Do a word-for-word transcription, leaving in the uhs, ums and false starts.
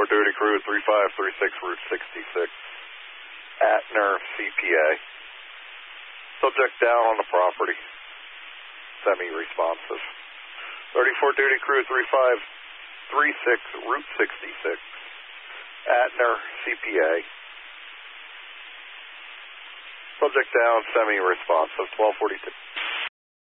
thirty-four duty crew three five three six, Route sixty-six, Atner, C P A. Subject down on the property, semi-responsive. thirty-four duty crew three five three six, Route sixty-six, Atner, C P A. Subject down, semi-responsive, twelve forty-two.